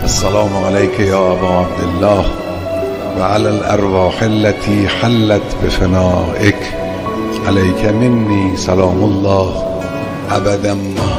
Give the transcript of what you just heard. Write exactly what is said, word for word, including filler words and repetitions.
السلام عليك يا أبا عبد الله وعلى الأرواح التي حلت بفنائك، عليك مني سلام الله أبدا ما